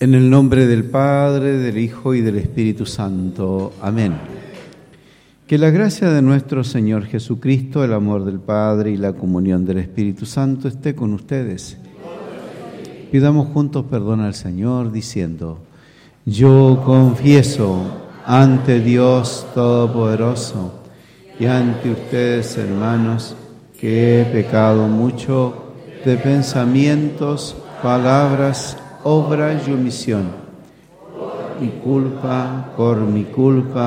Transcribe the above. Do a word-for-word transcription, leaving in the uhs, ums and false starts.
En el nombre del Padre, del Hijo y del Espíritu Santo. Amén. Que la gracia de nuestro Señor Jesucristo, el amor del Padre y la comunión del Espíritu Santo esté con ustedes. Pidamos juntos perdón al Señor diciendo: yo confieso ante Dios Todopoderoso y ante ustedes, hermanos, que he pecado mucho de pensamientos, palabras, obra y omisión. Mi culpa, por mi culpa.